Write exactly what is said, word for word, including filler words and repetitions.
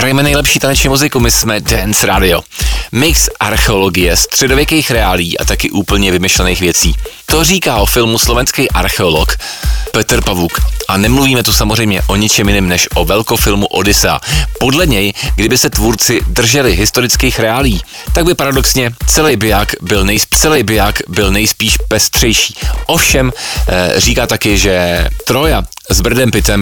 Hrajeme nejlepší taneční muziku, my jsme Dance Radio. Mix archeologie, středověkých reálí a taky úplně vymyšlených věcí. To říká o filmu slovenský archeolog Petr Pavuk. A nemluvíme tu samozřejmě o ničem jiném než o velkofilmu Odyssea. Podle něj, kdyby se tvůrci drželi historických reálí, tak by paradoxně celý biják byl, nejsp- celý biják byl nejspíš pestřejší. Ovšem, e, říká taky, že Troja s Bradem Pittem